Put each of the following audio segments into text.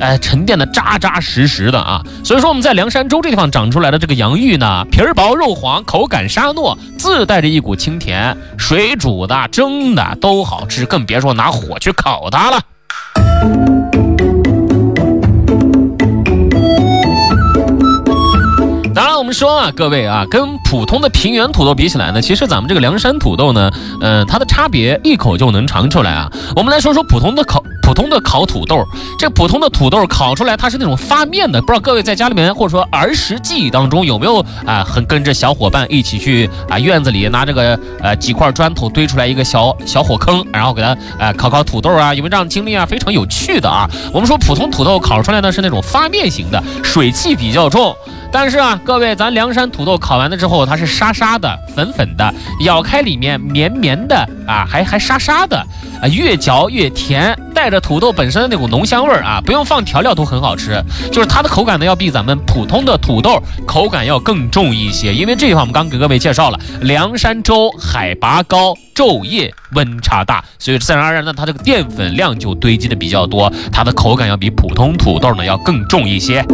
沉淀的扎扎实实的啊。所以说我们在凉山州这地方长出来的这个洋芋呢，皮儿薄肉黄，口感沙糯，自带着一股清甜，水煮的蒸的都好吃，更别说拿火去烤它了。当然我们说啊，各位啊，跟普通的平原土豆比起来呢，其实咱们这个凉山土豆呢，它的差别一口就能尝出来啊。我们来说说普通的烤土豆，这普通的土豆烤出来它是那种发面的，不知道各位在家里面或者说儿时记忆当中有没有很跟着小伙伴一起去院子里拿这个几块砖头堆出来一个小火坑，然后给它烤土豆啊，有没有这样的经历啊？非常有趣的啊。我们说普通土豆烤出来呢是那种发面型的，水汽比较重。但是啊，各位，咱凉山土豆烤完了之后，它是沙沙的、粉粉的，咬开里面绵绵的啊，还沙沙的啊，越嚼越甜，带着土豆本身的那股浓香味啊，不用放调料都很好吃。就是它的口感呢，要比咱们普通的土豆口感要更重一些，因为这地方我们刚给各位介绍了，凉山州海拔高，昼夜温差大，所以自然而然呢，它这个淀粉量就堆积的比较多，它的口感要比普通土豆呢要更重一些。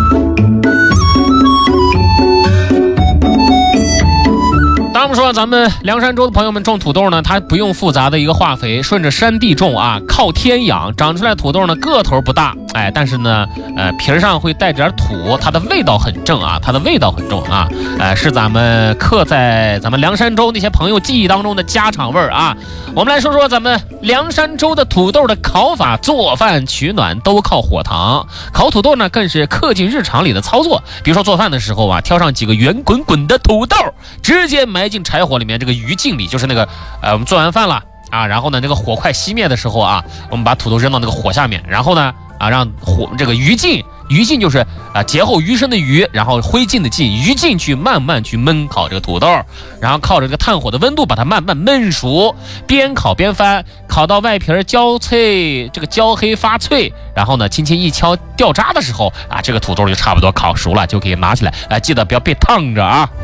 当然我们说咱们凉山州的朋友们种土豆呢，它不用复杂的一个化肥，顺着山地种啊，靠天养，长出来土豆呢个头不大，但是呢皮上会带点土，它的味道很正啊，它的味道很重啊，是咱们刻在咱们凉山州那些朋友记忆当中的家常味啊。我们来说说咱们凉山州的土豆的烤法，做饭取暖都靠火糖，烤土豆呢更是刻进日常里的操作。比如说做饭的时候啊，挑上几个圆滚滚的土豆，直接埋进柴火里面这个余烬里，就是那个我们做完饭了啊，然后呢那个火快熄灭的时候啊，我们把土豆扔到那个火下面，然后呢让火这个余烬就是劫后余生的余，然后灰烬的烬，余烬去慢慢去焖烤这个土豆，然后靠着这个炭火的温度把它慢慢焖熟，边烤边翻，烤到外皮焦脆，这个焦黑发脆，然后呢轻轻一敲掉渣的时候啊，这个土豆就差不多烤熟了，就可以拿起来，记得不要被烫着啊。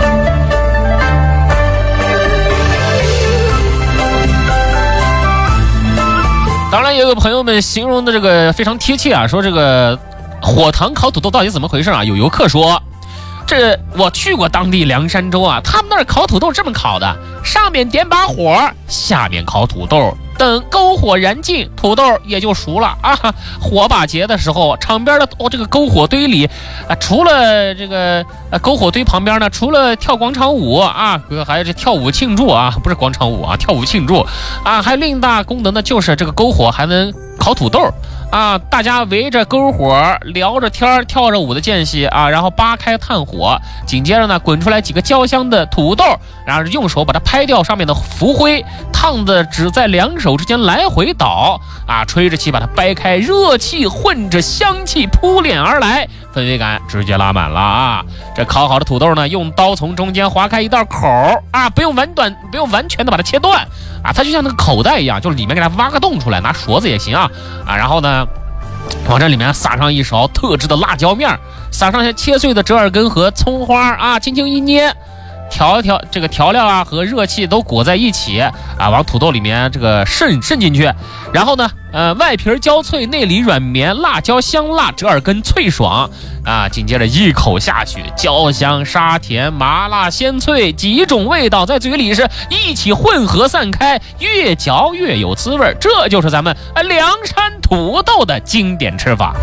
当然也有朋友们形容的这个非常贴切啊，说这个火糖烤土豆到底怎么回事啊？有游客说，这我去过当地凉山州啊，他们那儿烤土豆这么烤的，上面点把火，下面烤土豆，等篝火燃尽，土豆也就熟了啊。火把节的时候，场边的这个篝火堆里除了这个篝火堆旁边呢，除了跳广场舞啊，还有这跳舞庆祝啊，不是广场舞啊，跳舞庆祝啊，还另大功能呢，就是这个篝火还能烤土豆啊，大家围着篝火聊着天跳着舞的间隙啊，然后扒开炭火，紧接着呢滚出来几个焦香的土豆，然后用手把它拍掉上面的浮灰，烫的只在两手之间来回倒啊，吹着气把它掰开，热气混着香气扑脸而来，氛围感直接拉满了啊。这烤好的土豆呢，用刀从中间划开一道口啊，不用完全的把它切断啊，它就像那个口袋一样，就是里面给它挖个洞出来，拿勺子也行啊，然后呢往这里面撒上一勺特制的辣椒面，撒上些切碎的折耳根和葱花啊，轻轻一捏，这个调料啊和热气都裹在一起啊，往土豆里面这个渗进去，然后呢外皮焦脆，内里软绵，辣椒香辣，折耳根脆爽啊！紧接着一口下去，焦香沙甜麻辣鲜脆几种味道在嘴里是一起混合散开，越嚼越有滋味，这就是咱们凉山土豆的经典吃法。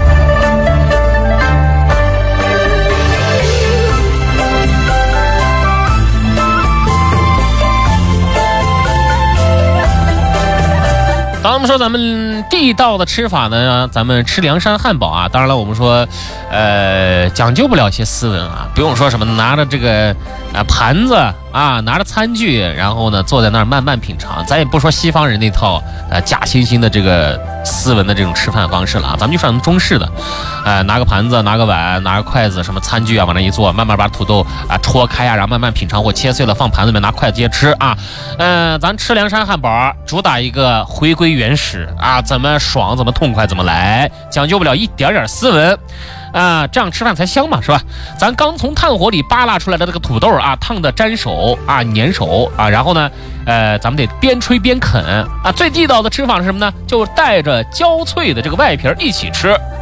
当然我们说咱们地道的吃法呢，咱们吃凉山汉堡啊，当然了我们说讲究不了一些斯文啊，不用说什么拿着这个盘子啊，拿着餐具，然后呢坐在那儿慢慢品尝，咱也不说西方人那套假惺惺的这个斯文的这种吃饭方式了啊，咱们就算中式的拿个盘子，拿个碗，拿个筷子，什么餐具啊往那一坐，慢慢把土豆戳开啊，然后慢慢品尝，或切碎了放盘子里面拿筷子接吃啊。咱吃凉山汉堡主打一个回归原始啊，怎么爽怎么痛快怎么来，讲究不了一点点斯文啊，这样吃饭才香嘛，是吧？咱刚从炭火里扒拉出来的这个土豆啊，烫的粘手啊，粘手啊，然后呢咱们得边吹边啃啊。最地道的吃法是什么呢？就带着焦脆的这个外皮一起吃。